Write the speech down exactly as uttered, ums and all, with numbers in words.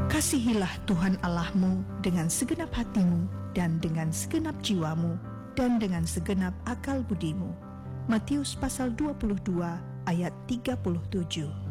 Kasihilah Tuhan Allahmu dengan segenap hatimu dan dengan segenap jiwamu dan dengan segenap akal budimu. Matius pasal dua puluh dua ayat tiga puluh tujuh.